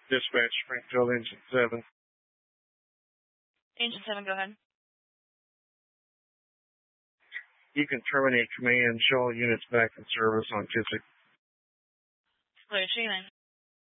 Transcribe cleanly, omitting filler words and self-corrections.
Dispatch Springfield Engine 7. Engine 7, go ahead. You can terminate command. Show all units back in service on Kissick. Clear, Chile.